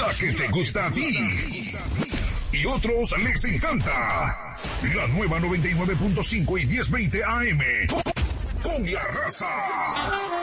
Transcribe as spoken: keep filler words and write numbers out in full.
la que te gusta a ti. Y otros les encanta. La nueva noventa y nueve punto cinco y diez veinte A M. Con la raza.